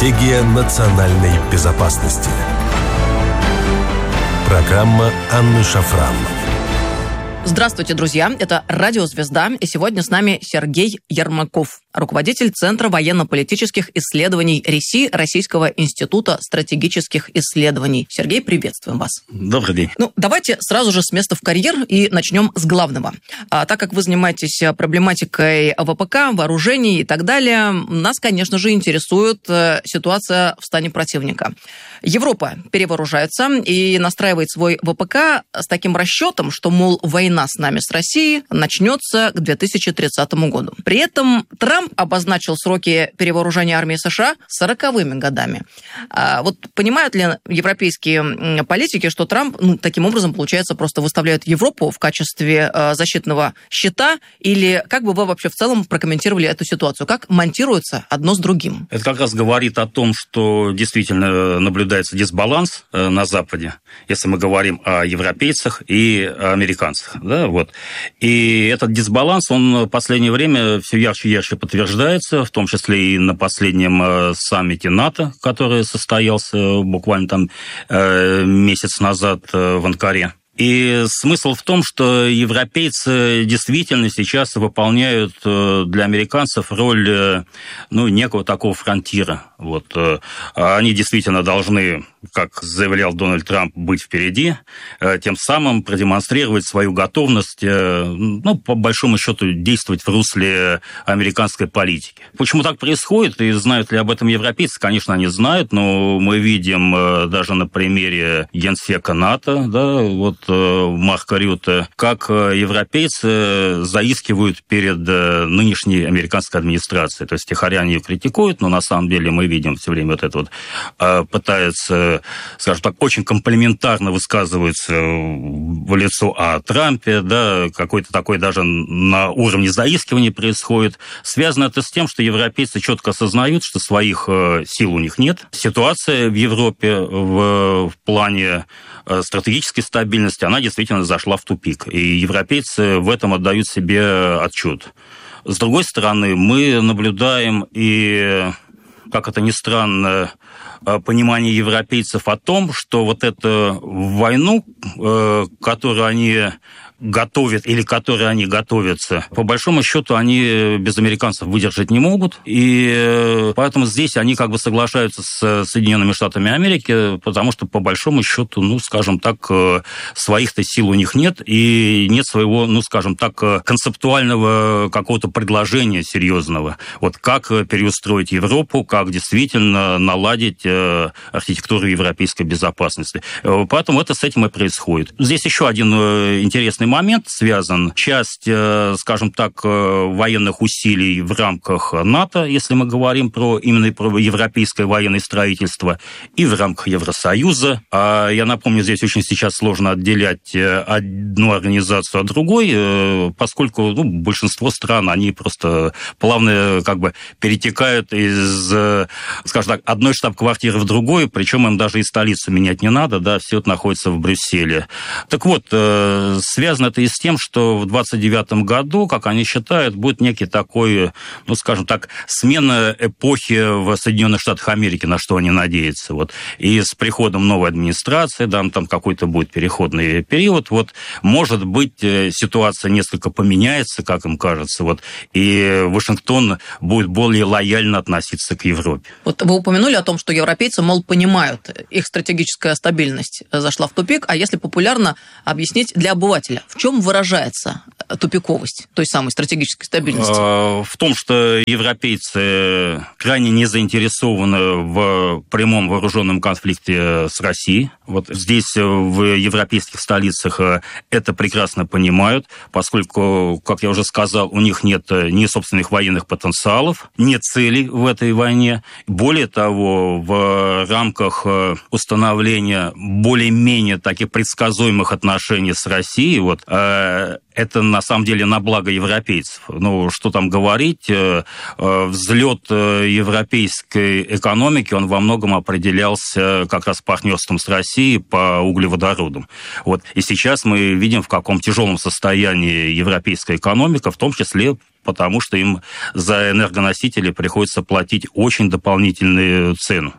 Стратегия национальной безопасности. Программа Анны Шафран. Здравствуйте, друзья. Это «Радио Звезда», и сегодня с нами Сергей Ермаков, руководитель Центра военно-политических исследований РИСИ Российского института стратегических исследований. Сергей, приветствуем вас. Добрый день. Давайте сразу же с места в карьер и начнем с главного. Так как вы занимаетесь проблематикой ВПК, вооружений и так далее, нас, конечно же, интересует ситуация в стане противника. Европа перевооружается и настраивает свой ВПК с таким расчетом, что, мол, война с нами, с Россией, начнется к 2030 году. При этом Трамп обозначил сроки перевооружения армии США 40-ми годами. Вот понимают ли европейские политики, что Трамп, таким образом, получается, просто выставляет Европу в качестве защитного щита? Или как бы вы вообще в целом прокомментировали эту ситуацию? Как монтируется одно с другим? Это как раз говорит о том, что действительно наблюдается дисбаланс на Западе, если мы говорим о европейцах и американцах. Да, вот. И этот дисбаланс, он в последнее время все ярче и ярче подтверждается, в том числе и на последнем саммите НАТО, который состоялся буквально там месяц назад в Анкаре. И смысл в том, что европейцы действительно сейчас выполняют для американцев роль некого такого фронтира. Вот. Они действительно должны, как заявлял Дональд Трамп, быть впереди, тем самым продемонстрировать свою готовность, по большому счету, действовать в русле американской политики. Почему так происходит, и знают ли об этом европейцы? Конечно, они знают, но мы видим даже на примере генсека НАТО, Марка Рютте, как европейцы заискивают перед нынешней американской администрацией. То есть втихаря они ее критикуют, но на самом деле мы видим все время пытаются, скажем так, очень комплиментарно высказываются в лицо о Трампе, какой-то такой даже на уровне заискивания происходит. Связано это с тем, что европейцы четко осознают, что своих сил у них нет. Ситуация в Европе в плане стратегической стабильности, она действительно зашла в тупик. И европейцы в этом отдают себе отчет. С другой стороны, мы наблюдаем и, как это ни странно, понимание европейцев о том, что вот эту войну, которую они готовят или которой они готовятся, по большому счету они без американцев выдержать не могут, и поэтому здесь они как бы соглашаются с Соединенными Штатами Америки, потому что по большому счету, скажем так, своих-то сил у них нет, и нет своего, скажем так, концептуального какого-то предложения серьезного. Вот как переустроить Европу, как действительно наладить архитектуру европейской безопасности. Поэтому это с этим и происходит. Здесь еще один интересный момент связан. Часть, скажем так, военных усилий в рамках НАТО, если мы говорим именно про европейское военное строительство, и в рамках Евросоюза. Я напомню, здесь очень сейчас сложно отделять одну организацию от другой, поскольку большинство стран, они просто плавно перетекают из, скажем так, одной штаб-квартиры в другую, причем им даже и столицу менять не надо, все это находится в Брюсселе. Так вот, связано это и с тем, что в 29 году, как они считают, будет некий такой, скажем так, смена эпохи в Соединенных Штатах Америки, на что они надеются. И с приходом новой администрации, там какой-то будет переходный период, может быть, ситуация несколько поменяется, как им кажется, и Вашингтон будет более лояльно относиться к Европе. Вы упомянули о том, что европейцы, понимают, их стратегическая стабильность зашла в тупик, а если популярно объяснить для обывателя, в чем выражается тупиковость той самой стратегической стабильности? В том, что европейцы крайне не заинтересованы в прямом вооруженном конфликте с Россией. Здесь, в европейских столицах, это прекрасно понимают, поскольку, как я уже сказал, у них нет ни собственных военных потенциалов, нет целей в этой войне. Более того, в рамках установления более-менее таких предсказуемых отношений с Россией, это на самом деле на благо европейцев. Что там говорить, взлет европейской экономики, он во многом определялся как раз партнерством с Россией по углеводородам. И сейчас мы видим, в каком тяжелом состоянии европейская экономика, в том числе потому что им за энергоносители приходится платить очень дополнительную цену.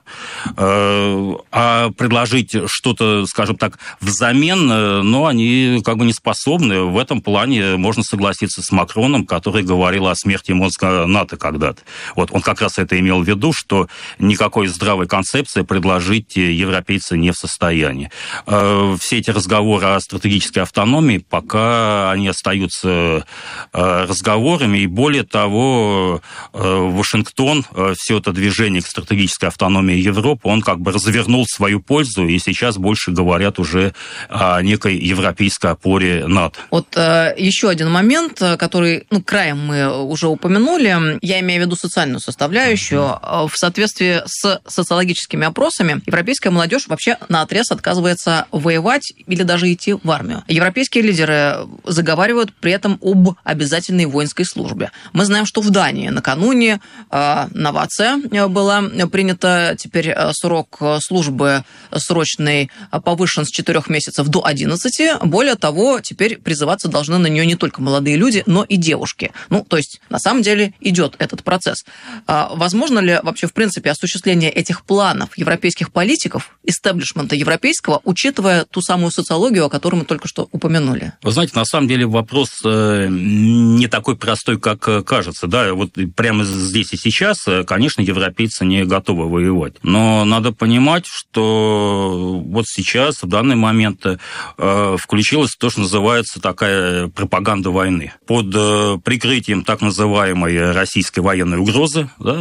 А предложить что-то, скажем так, взамен, но они как бы не способны. В этом плане можно согласиться с Макроном, который говорил о смерти мозга НАТО когда-то. Вот он как раз это имел в виду, что никакой здравой концепции предложить европейцы не в состоянии. Все эти разговоры о стратегической автономии, пока они остаются разговорами, и более того, Вашингтон, все это движение к стратегической автономии Европы, он как бы развернул в свою пользу, и сейчас больше говорят уже о некой европейской опоре НАТО. Вот еще один момент, который, краем мы уже упомянули, я имею в виду социальную составляющую. В соответствии с социологическими опросами, европейская молодежь вообще наотрез отказывается воевать или даже идти в армию. Европейские лидеры заговаривают при этом об обязательной воинской службе. Мы знаем, что в Дании накануне новация была принята. Теперь срок службы срочной повышен с 4 месяцев до 11. Более того, теперь призываться должны на нее не только молодые люди, но и девушки. То есть, на самом деле, идет этот процесс. Возможно ли вообще, в принципе, осуществление этих планов европейских политиков, истеблишмента европейского, учитывая ту самую социологию, о которой мы только что упомянули? Вы знаете, на самом деле вопрос не такой простой, как кажется. Да, вот прямо здесь и сейчас, конечно, европейцы не готовы воевать. Но надо понимать, что вот сейчас, в данный момент, включилась то, что называется такая пропаганда войны. Под прикрытием так называемой российской военной угрозы, да,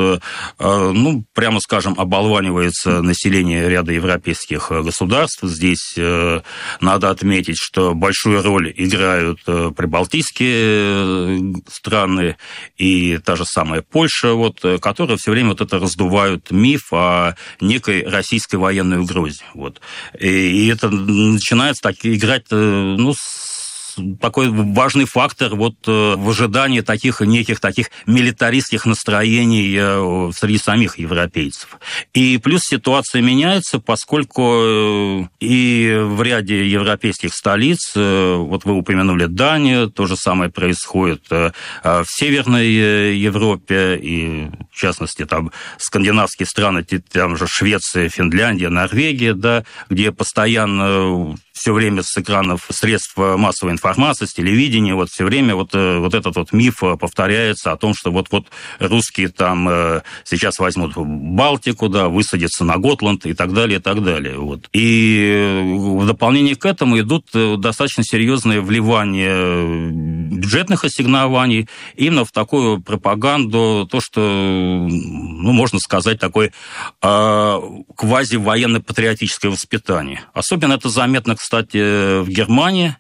прямо скажем, оболванивается население ряда европейских государств. Здесь надо отметить, что большую роль играют прибалтийские страны и та же самая Польша, которые все время это раздувают миф о некой российской военной угрозе. И это начинает играть, такой важный фактор в ожидании неких таких милитаристских настроений среди самих европейцев. И плюс ситуация меняется, поскольку и в ряде европейских столиц, вы упомянули Данию, то же самое происходит в Северной Европе, и в частности там скандинавские страны, там же Швеция, Финляндия, Норвегия, да, где постоянно все время с экранов средств массовой информации, с телевидения, все время этот миф повторяется о том, что русские там сейчас возьмут Балтику, да, высадятся на Готланд и так далее, и так далее. И в дополнение к этому идут достаточно серьезные вливания бюджетных ассигнований именно в такую пропаганду, то, что, можно сказать, такое квази-военно-патриотическое воспитание. Особенно это заметно, кстати, в Германии,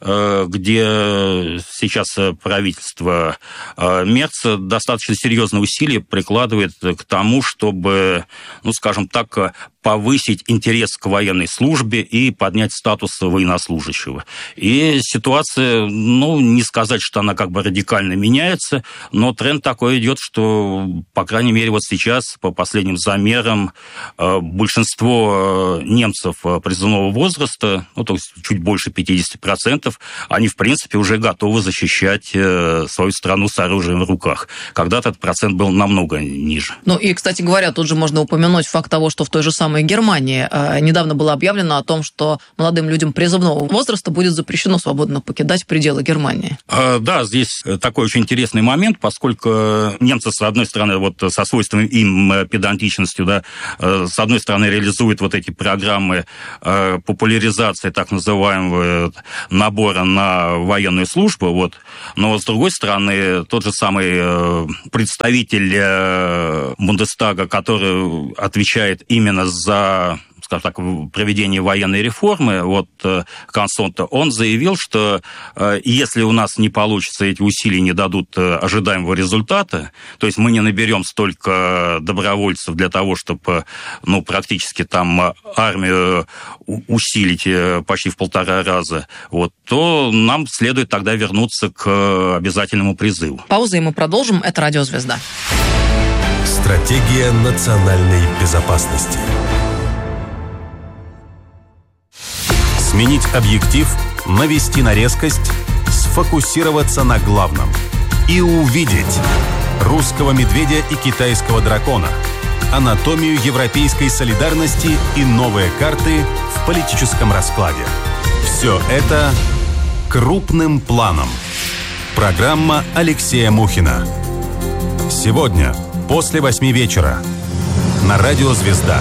где сейчас правительство Мерца достаточно серьезные усилия прикладывает к тому, чтобы, скажем так, повысить интерес к военной службе и поднять статус военнослужащего. И ситуация, не сказать, что она радикально меняется, но тренд такой идет, что, по крайней мере, сейчас, по последним замерам, большинство немцев призывного возраста, то есть чуть больше 50%, они, в принципе, уже готовы защищать свою страну с оружием в руках. Когда-то этот процент был намного ниже. И, кстати говоря, тут же можно упомянуть факт того, что в той же самой Германии недавно было объявлено о том, что молодым людям призывного возраста будет запрещено свободно покидать пределы Германии. Да, здесь такой очень интересный момент, поскольку немцы, с одной стороны, со свойственной им педантичностью, да, с одной стороны, реализуют эти программы популяризации так называемого набора на военную службу, но, с другой стороны, тот же самый представитель Бундестага, который отвечает именно за, скажем так, проведение военной реформы, Консонта, он заявил, что если у нас не получится, эти усилия не дадут ожидаемого результата, то есть мы не наберем столько добровольцев для того, чтобы, практически там армию усилить почти в 1,5 раза, то нам следует тогда вернуться к обязательному призыву. Пауза, и мы продолжим. Это «Радио Звезда». Стратегия национальной безопасности. Сменить объектив, навести на резкость, сфокусироваться на главном. и увидеть русского медведя и китайского дракона, анатомию европейской солидарности и новые карты в политическом раскладе. Все это крупным планом. Программа Алексея Мухина. Сегодня после 8 вечера на Радио «Звезда».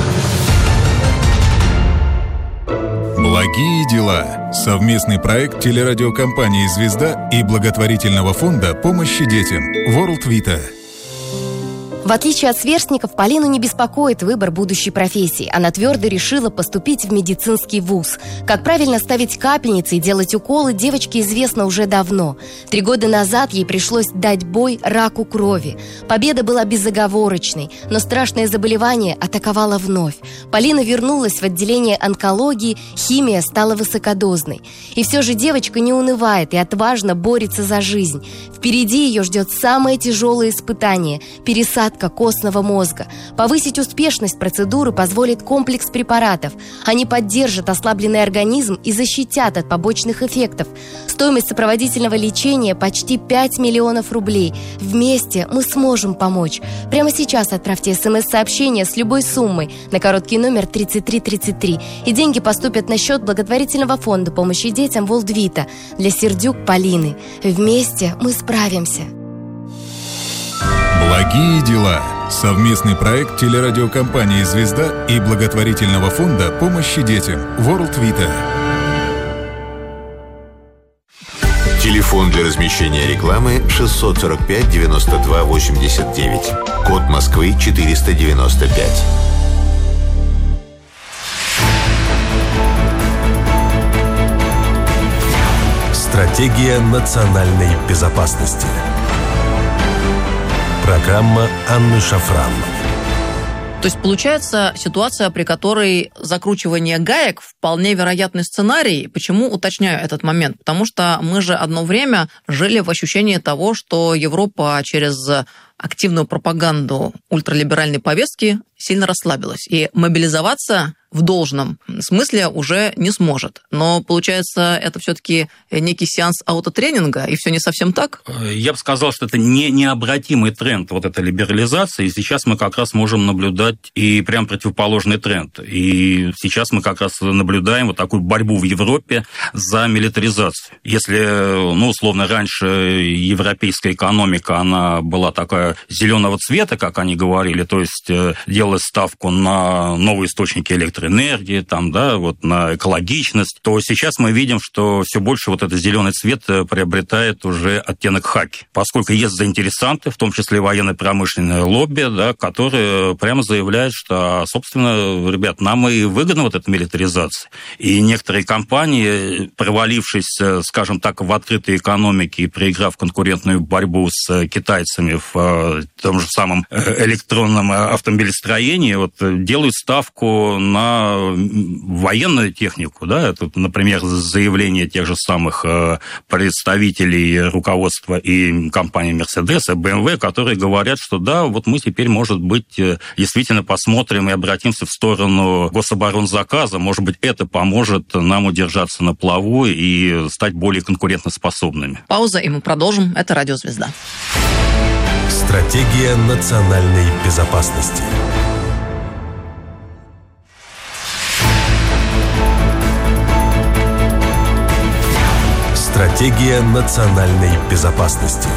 Благие дела. Совместный проект телерадиокомпании «Звезда» и благотворительного фонда помощи детям World Vita. В отличие от сверстников, Полину не беспокоит выбор будущей профессии. Она твердо решила поступить в медицинский вуз. Как правильно ставить капельницы и делать уколы, девочке известно уже давно. 3 года назад ей пришлось дать бой раку крови. Победа была безоговорочной, но страшное заболевание атаковало вновь. Полина вернулась в отделение онкологии, химия стала высокодозной. И все же девочка не унывает и отважно борется за жизнь. Впереди ее ждет самое тяжелое испытание – пересадка костного мозга. Повысить успешность процедуры позволит комплекс препаратов. Они поддержат ослабленный организм и защитят от побочных эффектов. Стоимость сопроводительного лечения почти 5 миллионов рублей. Вместе мы сможем помочь. Прямо сейчас отправьте СМС-сообщение с любой суммой на короткий номер 3333, и деньги поступят на счет благотворительного фонда помощи детям World Vita для Сердюк Полины. Вместе мы справимся. Благие дела. Совместный проект телерадиокомпании «Звезда» и благотворительного фонда помощи детям World Vita. Телефон для размещения рекламы 645 92 89. Код Москвы 495. Стратегия национальной безопасности. Программа Анны Шафран. То есть получается ситуация, при которой закручивание гаек вполне вероятный сценарий. Почему уточняю этот момент? Потому что мы же одно время жили в ощущении того, что Европа через активную пропаганду ультралиберальной повестки сильно расслабилась. И мобилизоваться в должном смысле уже не сможет. Но, получается, это все-таки некий сеанс аутотренинга, и все не совсем так? Я бы сказал, что это необратимый тренд, вот эта либерализация, и сейчас мы как раз можем наблюдать и прям противоположный тренд. И сейчас мы как раз наблюдаем вот такую борьбу в Европе за милитаризацию. Если, условно, раньше европейская экономика, она была такая зеленого цвета, как они говорили, то есть делалась ставку на новые источники электроэнергии, на экологичность, то сейчас мы видим, что все больше вот этот зеленый цвет приобретает уже оттенок хаки. Поскольку есть заинтересанты, в том числе военно-промышленное лобби, которые прямо заявляют, что, собственно, ребят, нам и выгодна вот эта милитаризация. И некоторые компании, провалившись, скажем так, в открытой экономике и проиграв конкурентную борьбу с китайцами в том же самом электронном автомобилестроении, делают ставку на военную технику. Это, например, заявление тех же самых представителей руководства и компании Mercedes и BMW, которые говорят, что мы теперь, может быть, действительно посмотрим и обратимся в сторону гособоронзаказа. Может быть, это поможет нам удержаться на плаву и стать более конкурентоспособными. Пауза, и мы продолжим. Это Радио «Звезда». Стратегия национальной безопасности. Стратегия национальной безопасности.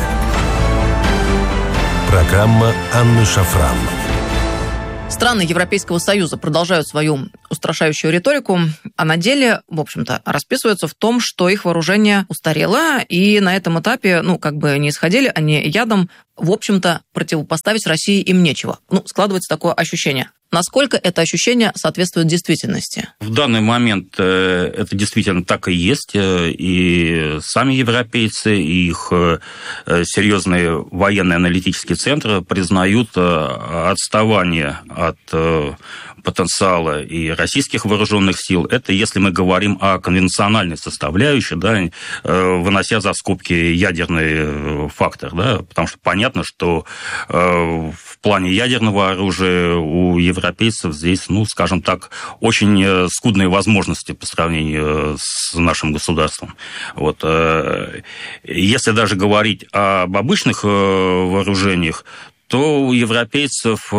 Программа Анны Шафран. Страны Европейского Союза продолжают свою устрашающую риторику, а на деле, в общем-то, расписываются в том, что их вооружение устарело, и на этом этапе, не исходили они ядом, в общем-то, противопоставить России им нечего. Складывается такое ощущение. Насколько это ощущение соответствует действительности? В данный момент это действительно так и есть. И сами европейцы, и их серьезные военные аналитические центры признают отставание от потенциала и российских вооруженных сил, это если мы говорим о конвенциональной составляющей, да, вынося за скобки ядерный фактор, да, потому что понятно, что в плане ядерного оружия у европейцев здесь, ну, скажем так, очень скудные возможности по сравнению с нашим государством. Вот. Если даже говорить об обычных вооружениях, то у европейцев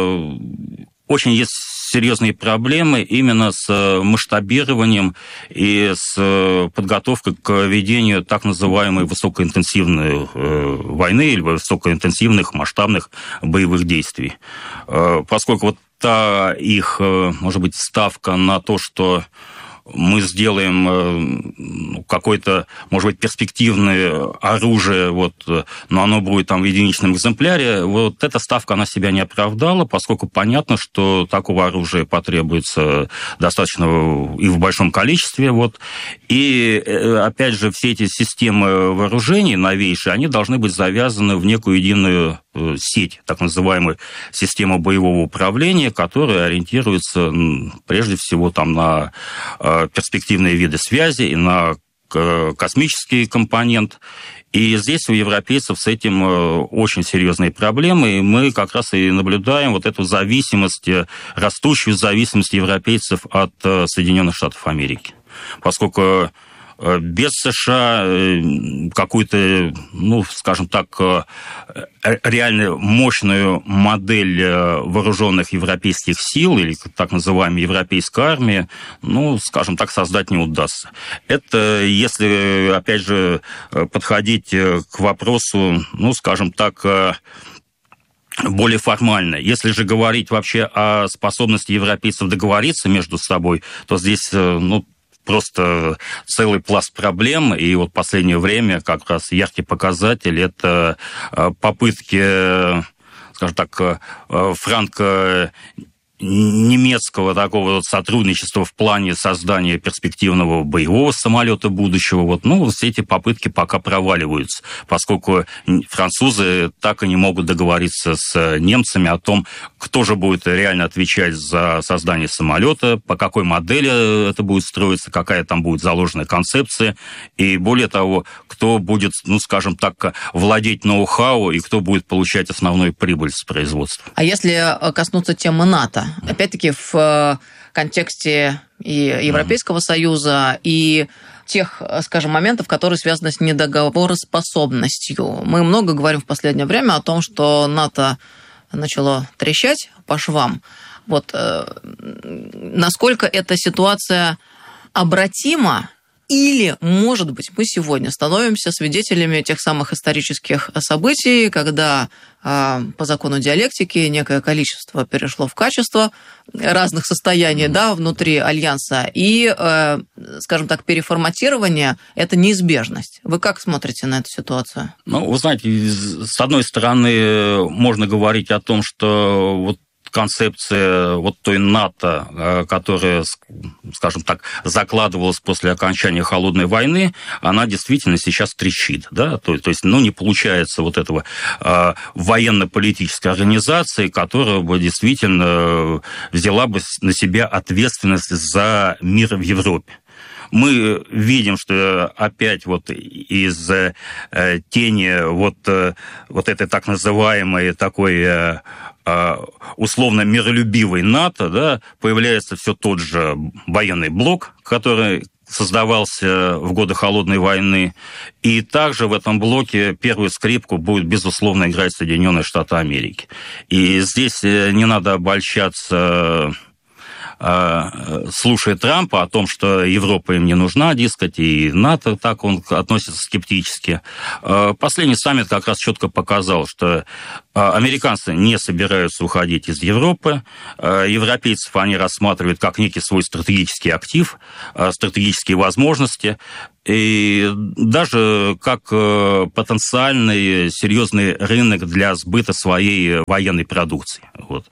очень есть серьезные проблемы именно с масштабированием и с подготовкой к ведению так называемой высокоинтенсивной войны или высокоинтенсивных масштабных боевых действий. Поскольку вот та их, может быть, ставка на то, что мы сделаем какое-то, может быть, перспективное оружие, вот, но оно будет там в единичном экземпляре, вот эта ставка, она себя не оправдала, поскольку понятно, что такого оружия потребуется достаточно и в большом количестве. Вот. И, опять же, все эти системы вооружений новейшие, они должны быть завязаны в некую единую сеть, так называемую систему боевого управления, которая ориентируется прежде всего там на перспективные виды связи и на космический компонент. И здесь у европейцев с этим очень серьезные проблемы, и мы как раз и наблюдаем вот эту зависимость, растущую зависимость европейцев от Соединенных Штатов Америки. Поскольку без США какую-то, ну, скажем так, реально мощную модель вооруженных европейских сил или так называемой европейской армии, ну, скажем так, создать не удастся. Это если, опять же, подходить к вопросу, ну, скажем так, более формально. Если же говорить вообще о способности европейцев договориться между собой, то здесь, ну, просто целый пласт проблем, и вот в последнее время как раз яркий показатель – это попытки, скажем так, франко-немецкого такого сотрудничества в плане создания перспективного боевого самолета будущего. Вот, ну, все эти попытки пока проваливаются, поскольку французы так и не могут договориться с немцами о том, кто же будет реально отвечать за создание самолета, по какой модели это будет строиться, какая там будет заложена концепция, и более того, кто будет, ну, скажем так, владеть ноу-хау и кто будет получать основную прибыль с производства. А если коснуться темы НАТО, опять-таки в контексте и Европейского Союза, и тех, скажем, моментов, которые связаны с недоговороспособностью. Мы много говорим в последнее время о том, что НАТО начало трещать по швам. Вот насколько эта ситуация обратима, или, может быть, мы сегодня становимся свидетелями тех самых исторических событий, когда по закону диалектики некое количество перешло в качество разных состояний, да, внутри альянса, и, скажем так, переформатирование – это неизбежность. Вы как смотрите на эту ситуацию? Ну, вы знаете, с одной стороны, можно говорить о том, что вот концепция вот той НАТО, которая, скажем так, закладывалась после окончания Холодной войны, она действительно сейчас трещит. Да? То есть, ну, не получается вот этого военно-политической организации, которая бы действительно взяла бы на себя ответственность за мир в Европе. Мы видим, что опять вот из тени вот этой так называемой такой условно миролюбивой НАТО, да, появляется все тот же военный блок, который создавался в годы Холодной войны, и также в этом блоке первую скрипку будет, безусловно, играть Соединенные Штаты Америки. И здесь не надо обольщаться, слушая Трампа о том, что Европа им не нужна, дескать, и НАТО так он относится скептически. Последний саммит как раз четко показал, что американцы не собираются уходить из Европы, европейцев они рассматривают как некий свой стратегический актив, стратегические возможности. и даже как потенциальный серьезный рынок для сбыта своей военной продукции. Вот.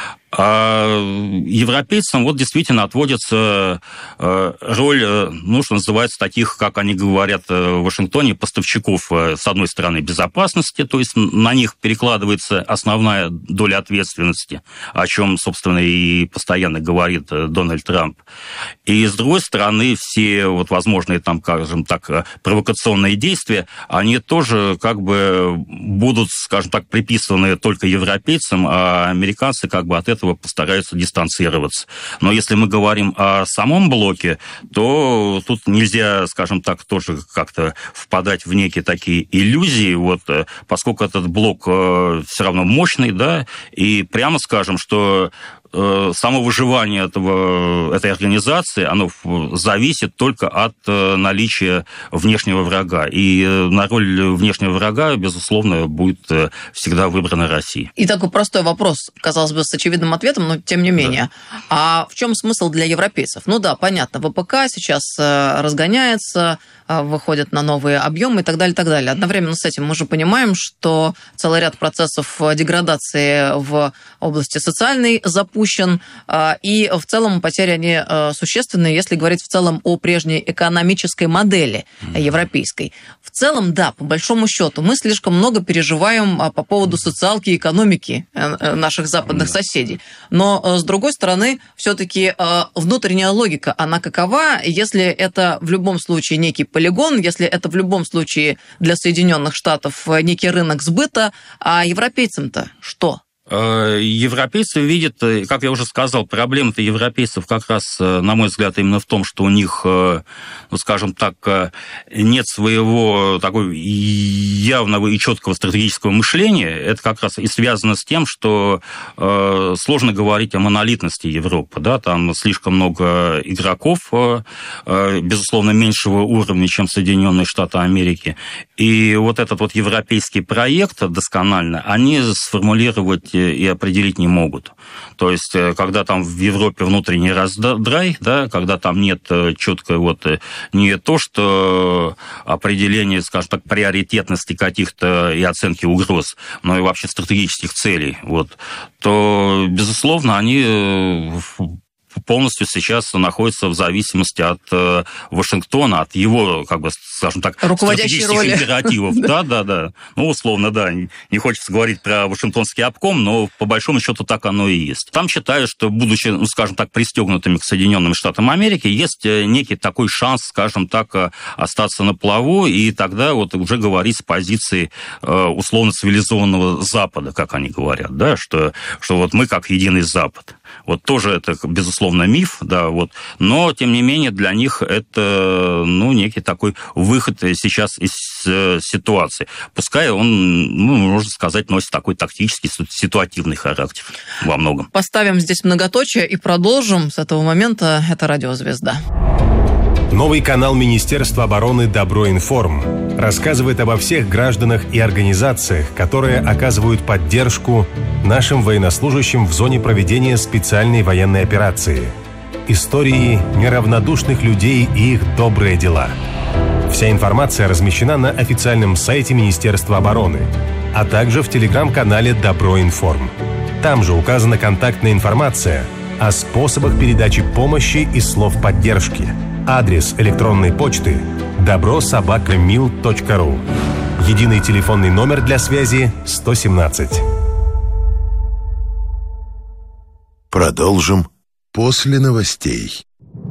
А европейцам вот действительно отводится роль, ну, что называется, таких, как они говорят в Вашингтоне, поставщиков, с одной стороны, безопасности, то есть на них перекладывается основная доля ответственности, о чем, собственно, и постоянно говорит Дональд Трамп. И, с другой стороны, все вот возможные, там, скажем так, провокационные действия, они тоже как бы будут, скажем так, приписаны только европейцам, а американцы как бы от этого постараются дистанцироваться. Но если мы говорим о самом блоке, то тут нельзя, скажем так, тоже как-то впадать в некие такие иллюзии, вот, поскольку этот блок все равно мощный, да, и прямо скажем, что само выживание этой организации, оно зависит только от наличия внешнего врага. И на роль внешнего врага, безусловно, будет всегда выбрана Россия. И такой простой вопрос, казалось бы, с очевидным ответом, но тем не менее. Да. А в чем смысл для европейцев? Ну да, понятно, ВПК сейчас разгоняется, выходит на новые объемы и так далее, и так далее. Одновременно с этим мы же понимаем, что целый ряд процессов деградации в области социальной запущен, и в целом потери они существенные, если говорить в целом о прежней экономической модели европейской. В целом, да, по большому счету, мы слишком много переживаем по поводу социалки и экономики наших западных соседей. Но, с другой стороны, все-таки внутренняя логика, она какова, если это в любом случае некий полигон, если это в любом случае для Соединенных Штатов некий рынок сбыта, а европейцам-то что? Европейцы видят, как я уже сказал, проблема-то европейцев как раз, на мой взгляд, именно в том, что у них, ну, скажем так, нет своего такого явного и четкого стратегического мышления. Это как раз и связано с тем, что сложно говорить о монолитности Европы. Да? Там слишком много игроков, безусловно, меньшего уровня, чем Соединенные Штаты Америки. И вот этот вот европейский проект досконально они сформулировать и определить не могут. То есть, когда там в Европе внутренний раздрай, да, когда там нет четко вот не то, что определение, скажем так, приоритетности каких-то и оценки угроз, но и вообще стратегических целей, вот, то, безусловно, они полностью сейчас находится в зависимости от Вашингтона, от его, как бы, скажем так, руководящей роли. Императивов. Да. Ну, условно, да. Не хочется говорить про Вашингтонский обком, но по большому счету так оно и есть. Там считают, что, будучи, ну, скажем так, пристегнутыми к Соединенным Штатам Америки, есть некий такой шанс, скажем так, остаться на плаву, и тогда вот уже говорить с позиции условно-цивилизованного Запада, как они говорят, да, что вот мы как единый Запад. Вот тоже это, безусловно, миф, да, вот, но, тем не менее, для них это, ну, некий такой выход сейчас из ситуации. Пускай он, ну, можно сказать, носит такой тактический, ситуативный характер во многом. Поставим здесь многоточие и продолжим с этого момента. Это «Радио Звезда». Новый канал Министерства обороны «Добро-информ» рассказывает обо всех гражданах и организациях, которые оказывают поддержку нашим военнослужащим в зоне проведения специальной военной операции. Истории неравнодушных людей и их добрые дела. Вся информация размещена на официальном сайте Министерства обороны, а также в телеграм-канале «Добро-информ». Там же указана контактная информация о способах передачи помощи и слов поддержки. Адрес электронной почты добро@mil.ru. Единый телефонный номер для связи 117. Продолжим после новостей.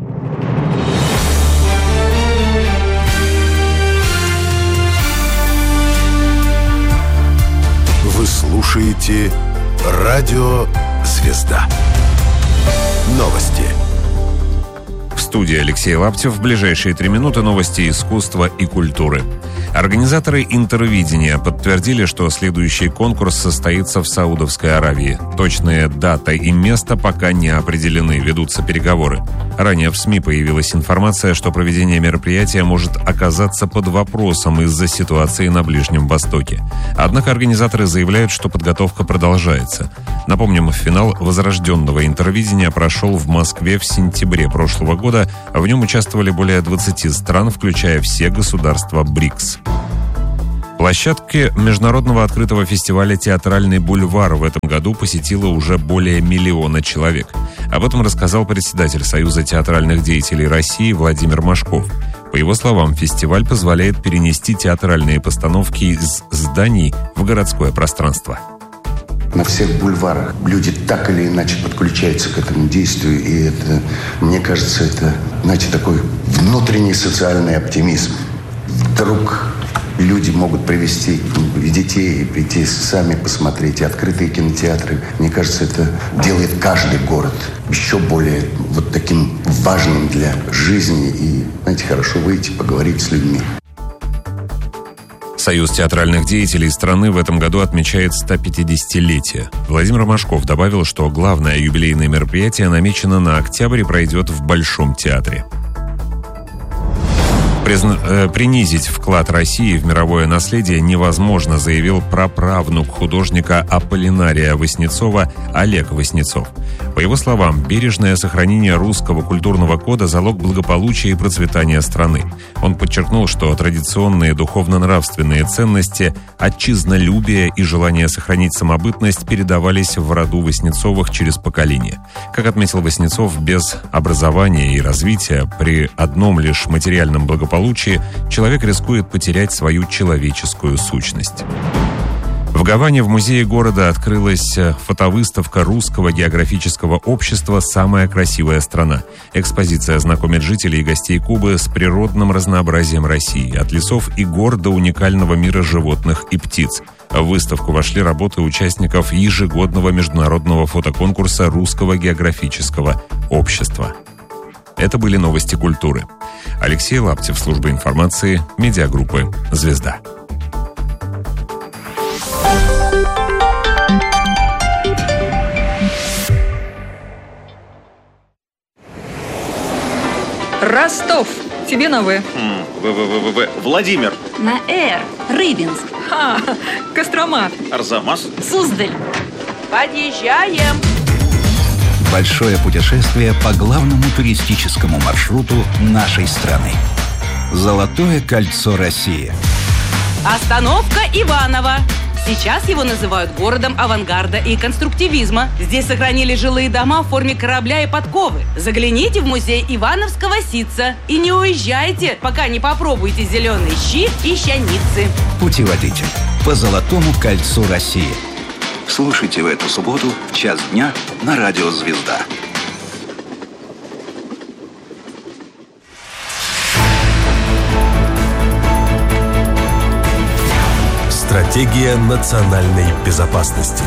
Вы слушаете «Радио Звезда». Новости. В студии Алексей Лаптев. В ближайшие 3 минуты новости искусства и культуры. Организаторы интервидения подтвердили, что следующий конкурс состоится в Саудовской Аравии. Точная дата и место пока не определены, ведутся переговоры. Ранее в СМИ появилась информация, что проведение мероприятия может оказаться под вопросом из-за ситуации на Ближнем Востоке. Однако организаторы заявляют, что подготовка продолжается. Напомним, финал возрожденного интервидения прошел в Москве в сентябре прошлого года. В нем участвовали более 20 стран, включая все государства БРИКС. Площадки Международного открытого фестиваля «Театральный бульвар» в этом году посетило уже более 1 миллиона человек. Об этом рассказал председатель Союза театральных деятелей России Владимир Машков. По его словам, фестиваль позволяет перенести театральные постановки из зданий в городское пространство. На всех бульварах люди так или иначе подключаются к этому действию, и это, мне кажется, это, знаете, такой внутренний социальный оптимизм. Вдруг люди могут привезти и детей, и прийти сами посмотреть, и открытые кинотеатры. Мне кажется, это делает каждый город еще более вот таким важным для жизни. И, знаете, хорошо выйти, поговорить с людьми. Союз театральных деятелей страны в этом году отмечает 150-летие. Владимир Машков добавил, что главное юбилейное мероприятие намечено на октябрь и пройдет в Большом театре. Принизить вклад России в мировое наследие невозможно, заявил праправнук художника Аполлинария Васнецова Олег Васнецов. По его словам, бережное сохранение русского культурного кода – залог благополучия и процветания страны. Он подчеркнул, что традиционные духовно-нравственные ценности, отчизнолюбие и желание сохранить самобытность передавались в роду Васнецовых через поколения. Как отметил Васнецов, без образования и развития при одном лишь материальном благополучии человек рискует потерять свою человеческую сущность. В Гаване в музее города открылась фотовыставка Русского географического общества «Самая красивая страна». Экспозиция знакомит жителей и гостей Кубы с природным разнообразием России, от лесов и гор до уникального мира животных и птиц. В выставку вошли работы участников ежегодного международного фотоконкурса Русского географического общества. Это были новости культуры. Алексей Лаптев, служба информации, медиагруппы «Звезда». Ростов. Тебе на «В». Владимир. На «Р». Рыбинск. Кострома. Арзамас. Суздаль. Подъезжаем. Большое путешествие по главному туристическому маршруту нашей страны. Золотое кольцо России. Остановка Иваново. Сейчас его называют городом авангарда и конструктивизма. Здесь сохранили жилые дома в форме корабля и подковы. Загляните в музей Ивановского ситца и не уезжайте, пока не попробуете зеленые щи и щаницы. Путеводитель по Золотому кольцу России. Слушайте в эту субботу в 1:00 дня на радио «Звезда». Стратегия национальной безопасности.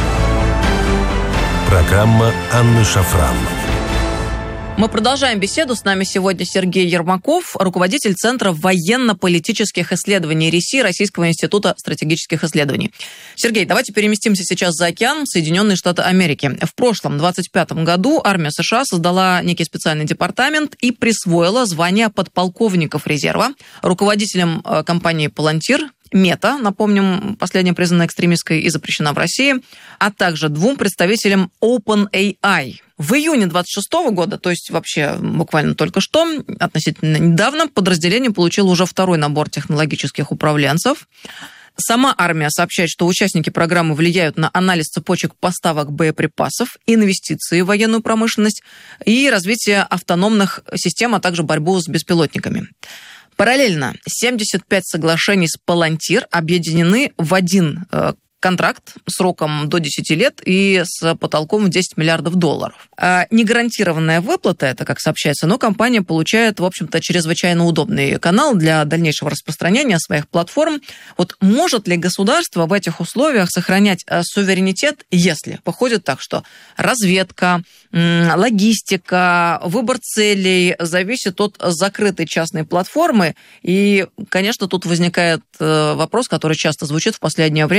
Программа Анны Шафран. Мы продолжаем беседу. С нами сегодня Сергей Ермаков, руководитель Центра военно-политических исследований РИСИ Российского института стратегических исследований. Сергей, давайте переместимся сейчас за океан, в Соединенные Штаты Америки. В прошлом, 2025 году, армия США создала некий специальный департамент и присвоила звание подполковников резерва руководителям компании «Палантир», Мета, напомним, последняя признана экстремистской и запрещена в России, а также 2 представителям OpenAI. В июне 26 года, то есть вообще буквально только что, относительно недавно, подразделение получило уже 2-й набор технологических управленцев. Сама армия сообщает, что участники программы влияют на анализ цепочек поставок боеприпасов, инвестиции в военную промышленность и развитие автономных систем, а также борьбу с беспилотниками. Параллельно 75 соглашений с «Палантир» объединены в один контракт сроком до 10 лет и с потолком в $10 миллиардов. Негарантированная выплата, это как сообщается, но компания получает, в общем-то, чрезвычайно удобный канал для дальнейшего распространения своих платформ. Вот может ли государство в этих условиях сохранять суверенитет, если выходит так, что разведка, логистика, выбор целей зависит от закрытой частной платформы? И, конечно, тут возникает вопрос, который часто звучит в последнее время, а кто несет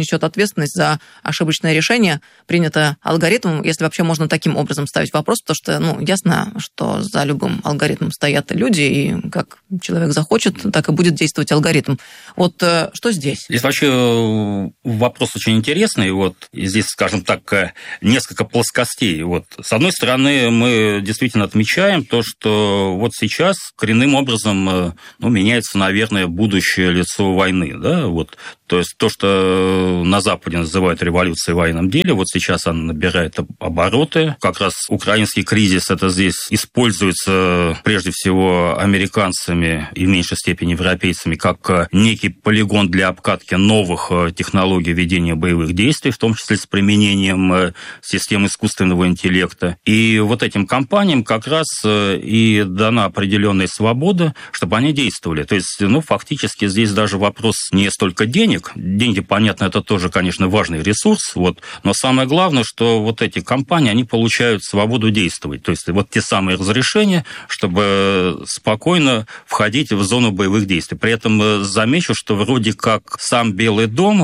несет ответственность за ошибочное решение, принятое алгоритмом, если вообще можно таким образом ставить вопрос, потому что, ясно, что за любым алгоритмом стоят люди, и как человек захочет, так и будет действовать алгоритм. Вот что здесь? Здесь вообще вопрос очень интересный, и здесь, скажем так, несколько плоскостей. С одной стороны, мы действительно отмечаем то, что вот сейчас коренным образом меняется, наверное, будущее лицо войны, да, то есть то, что на Западе называют революцией в военном деле, сейчас она набирает обороты. Как раз украинский кризис, это здесь используется прежде всего американцами и в меньшей степени европейцами как некий полигон для обкатки новых технологий ведения боевых действий, в том числе с применением систем искусственного интеллекта. И этим компаниям как раз и дана определенная свобода, чтобы они действовали. То есть, фактически здесь даже вопрос не столько денег. Деньги, понятно, это тоже, конечно, важный ресурс, но самое главное, что эти компании, они получают свободу действовать. То есть, те самые разрешения, чтобы спокойно входить в зону боевых действий. При этом замечу, что вроде как сам Белый дом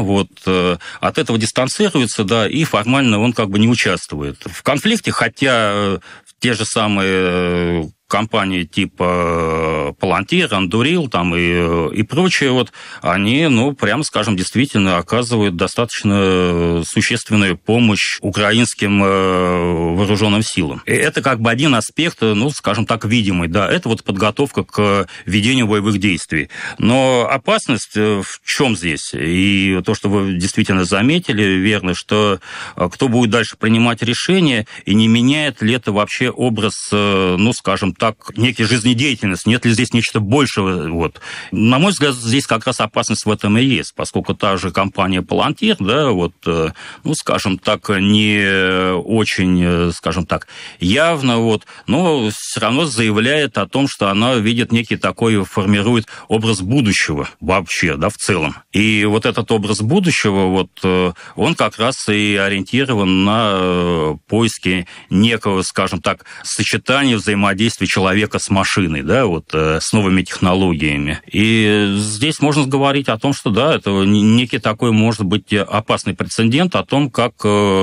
от этого дистанцируется, да, и формально он как бы не участвует в конфликте, хотя те же самые компании типа Palantir, Anduril и прочие, они, прямо скажем, действительно оказывают достаточно существенную помощь украинским вооруженным силам. И это как бы один аспект, скажем так, видимый, да, это подготовка к ведению боевых действий. Но опасность в чем здесь? И то, что вы действительно заметили, верно, что кто будет дальше принимать решения, и не меняет ли это вообще образ, скажем так, некий жизнедеятельность, нет ли здесь нечто большего. На мой взгляд, здесь как раз опасность в этом и есть, поскольку та же компания Palantir, да, скажем так, не очень, скажем так, явно, но все равно заявляет о том, что она видит некий такой, формирует образ будущего вообще, да, в целом. И этот образ будущего, он как раз и ориентирован на поиски некого, скажем так, сочетания взаимодействия человека с машиной, да, с новыми технологиями. И здесь можно говорить о том, что, да, это некий такой, может быть, опасный прецедент о том, как...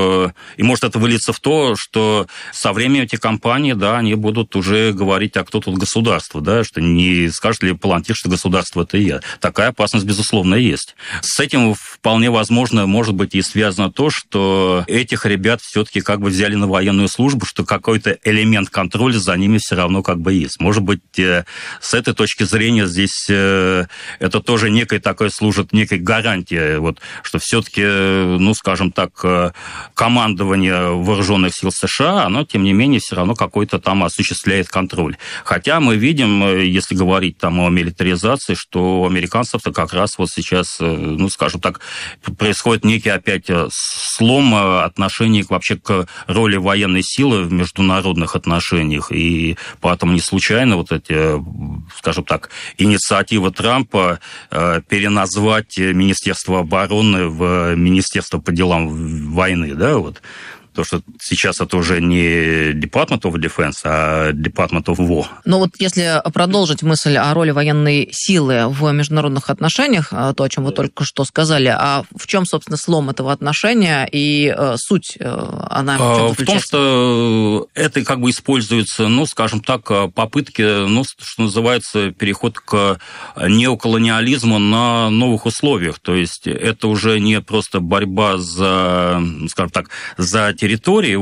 И может это выльется в то, что со временем эти компании, да, они будут уже говорить, а кто тут государство, да, что не скажет ли Palantir, что государство это я. Такая опасность, безусловно, есть. С этим вполне возможно, может быть, и связано то, что этих ребят все-таки как бы взяли на военную службу, что какой-то элемент контроля за ними все равно как бы есть. Может быть, с этой точки зрения здесь это тоже некой такой служит некой гарантией, что все-таки, скажем так, командование вооруженных сил США, оно, тем не менее, все равно какой-то там осуществляет контроль. Хотя мы видим, если говорить там о милитаризации, что у американцев-то как раз сейчас, скажем так, происходит некий опять слом отношений вообще к роли военной силы в международных отношениях. И поэтому не случайно эти, скажем так, инициатива Трампа переназвать Министерство обороны в Министерство по делам войны, да, то, что сейчас это уже не Department of Defense, а Department of War. Но если продолжить мысль о роли военной силы в международных отношениях, то, о чем вы только что сказали, а в чем, собственно, слом этого отношения и суть она в чем заключается? В том, что это как бы используется, скажем так, попытки, что называется, переход к неоколониализму на новых условиях. То есть это уже не просто борьба за, скажем так, за территории,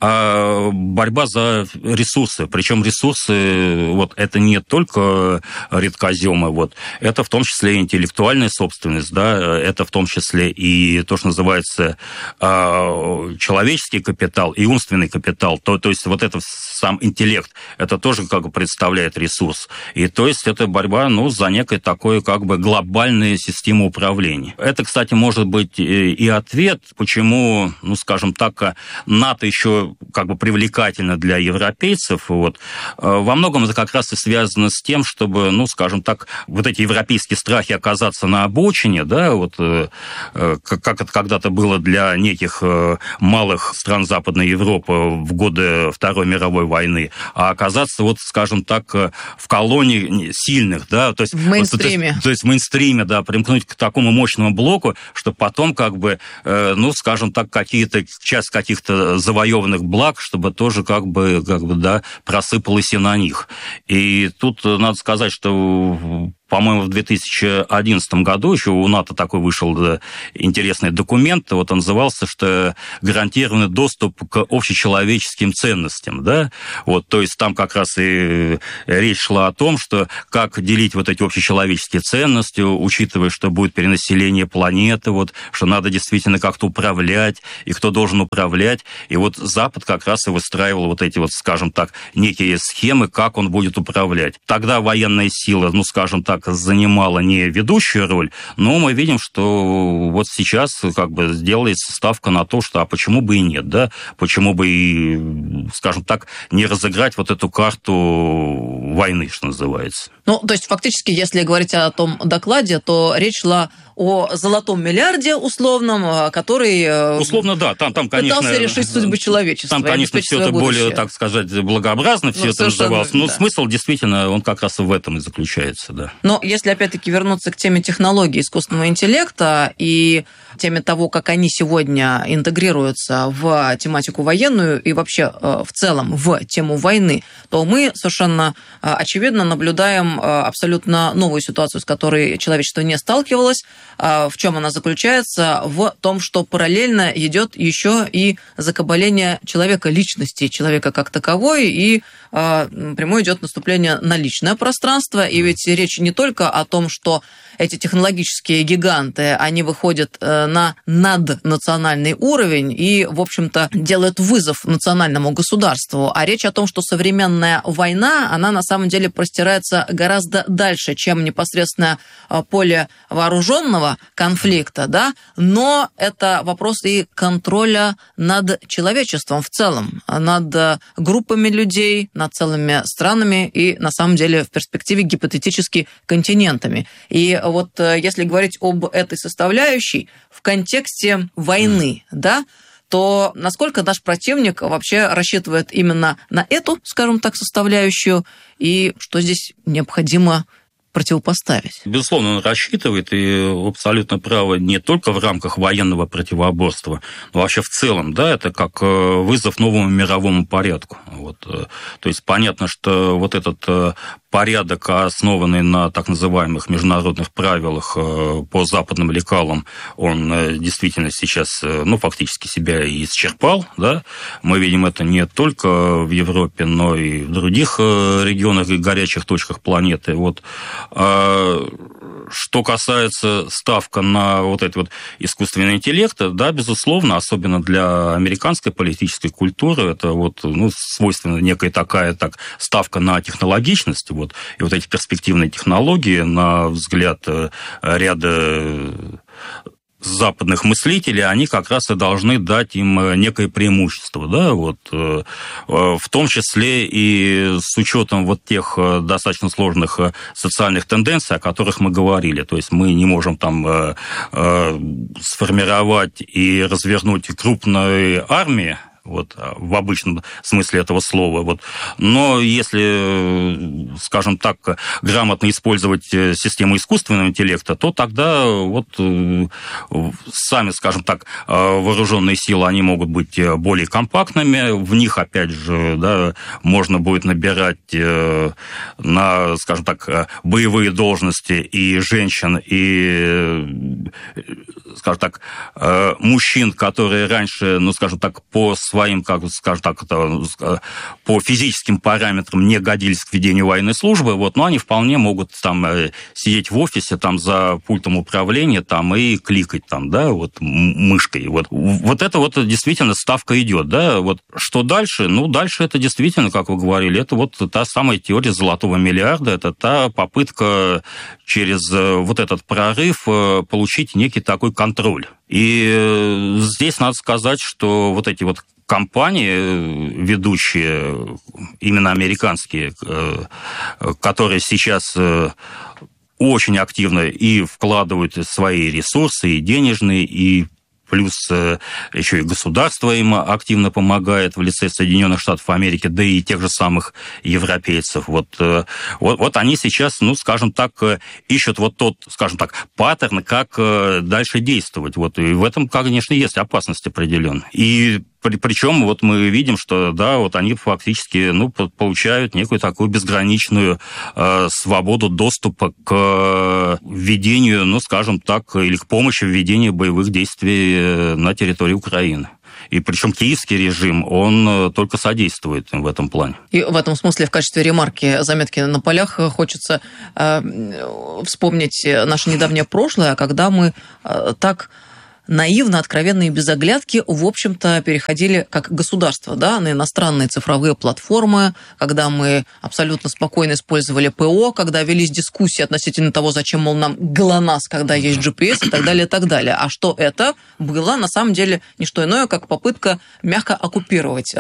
а борьба за ресурсы. Причем ресурсы, это не только редкоземы, это в том числе и интеллектуальная собственность, да, это в том числе и то, что называется человеческий капитал и умственный капитал. То есть это сам интеллект, это тоже как бы представляет ресурс. И то есть это борьба, за некой такой как бы глобальной системой управления. Это, кстати, может быть и ответ, почему, скажем так, НАТО еще как бы привлекательно для европейцев. Во многом это как раз и связано с тем, чтобы, скажем так, эти европейские страхи оказаться на обочине, да, как это когда-то было для неких малых стран Западной Европы в годы Второй мировой войны, а оказаться, вот, скажем так, в колонии сильных, да, то есть в мейнстриме. То есть в мейнстриме, да, примкнуть к такому мощному блоку, чтобы потом, как бы, ну, скажем так, часть каких-то завоеванных благ, чтобы тоже, как бы, да, просыпалась и на них. И тут надо сказать, что, по-моему, в 2011 году еще у НАТО такой вышел интересный документ, вот он назывался, что гарантированный доступ к общечеловеческим ценностям, да, вот, то есть там как раз и речь шла о том, что как делить вот эти общечеловеческие ценности, учитывая, что будет перенаселение планеты, вот, что надо действительно как-то управлять, и кто должен управлять, и вот Запад как раз и выстраивал вот эти вот, скажем так, некие схемы, как он будет управлять. Тогда военная сила, ну, скажем так, занимала не ведущую роль, но мы видим, что вот сейчас как бы делается ставка на то, что а почему бы и нет, да, почему бы и, скажем так, не разыграть вот эту карту войны, что называется. Ну, то есть фактически, если говорить о том докладе, то речь шла о золотом миллиарде условном, который условно, да, там, конечно, пытался решить судьбы человечества. Там, конечно, все это более, так сказать, благообразно все это называлось. Но да. Смысл действительно, он как раз в этом и заключается, да. Но если опять-таки вернуться к теме технологий искусственного интеллекта и теме того, как они сегодня интегрируются в тематику военную и вообще в целом в тему войны, то мы совершенно очевидно наблюдаем абсолютно новую ситуацию, с которой человечество не сталкивалось. В чем она заключается? В том, что параллельно идет еще и закабаление человека, личности человека как таковой, и прямое идет наступление на личное пространство. И ведь речь не только о том, что эти технологические гиганты, они выходят на наднациональный уровень и, в общем-то, делают вызов национальному государству, а речь о том, что современная война, она на самом деле простирается гораздо дальше, чем непосредственно поле вооруженного конфликта, да, но это вопрос и контроля над человечеством в целом, над группами людей, над целыми странами и, на самом деле, в перспективе гипотетически континентами. И вот если говорить об этой составляющей в контексте войны, да, то насколько наш противник вообще рассчитывает именно на эту, скажем так, составляющую, и что здесь необходимо противопоставить? Безусловно, он рассчитывает, и абсолютно право, не только в рамках военного противоборства, но вообще в целом, да, это как вызов новому мировому порядку. Вот. То есть понятно, что вот этот порядок, основанный на так называемых международных правилах по западным лекалам, он действительно сейчас, ну, фактически себя и исчерпал, да. Мы видим это не только в Европе, но и в других регионах и горячих точках планеты. Вот. Что касается ставка на вот этот вот искусственный интеллект, да, безусловно, особенно для американской политической культуры, это вот, ну, свойственна некая такая ставка на технологичность, вот, и вот эти перспективные технологии, на взгляд ряда западных мыслителей, они как раз и должны дать им некое преимущество, да, вот, в том числе и с учетом вот тех достаточно сложных социальных тенденций, о которых мы говорили. То есть мы не можем там сформировать и развернуть крупные армии, вот, в обычном смысле этого слова. Вот. Но если, скажем так, грамотно использовать систему искусственного интеллекта, то тогда вот сами, скажем так, вооруженные силы, они могут быть более компактными, в них, опять же, да, можно будет набирать на, скажем так, боевые должности и женщин, и, скажем так, мужчин, которые раньше, ну, скажем так, по своим, как, скажем так, по физическим параметрам не годились к ведению военной службы, вот, но они вполне могут там сидеть в офисе там за пультом управления там и кликать там, да, вот мышкой. Вот это вот действительно ставка идет, да. Вот что дальше? Ну, дальше это действительно, как вы говорили, это вот та самая теория золотого миллиарда, это та попытка через вот этот прорыв получить некий такой контроль. И здесь надо сказать, что вот эти вот компании, ведущие, именно американские, которые сейчас очень активно и вкладывают свои ресурсы, и денежные, и плюс еще и государство им активно помогает в лице Соединенных Штатов Америки, да и тех же самых европейцев. Вот они сейчас, ну, скажем так, ищут вот тот, скажем так, паттерн, как дальше действовать. Вот, и в этом, конечно, есть опасность определенная. И причем вот мы видим, что да, вот они фактически получают некую такую безграничную свободу доступа к ведению, ну, скажем так, или к помощи в ведении боевых действий на территории Украины. И причем киевский режим, он только содействует им в этом плане. И в этом смысле, в качестве ремарки, заметки на полях, хочется вспомнить наше недавнее прошлое, когда мы так наивно, откровенно и без оглядки, в общем-то, переходили как государство, да, на иностранные цифровые платформы, когда мы абсолютно спокойно использовали ПО, когда велись дискуссии относительно того, зачем, мол, нам ГЛОНАСС, когда есть GPS и так далее, и так далее. А что это было, на самом деле, не что иное, как попытка мягко оккупировать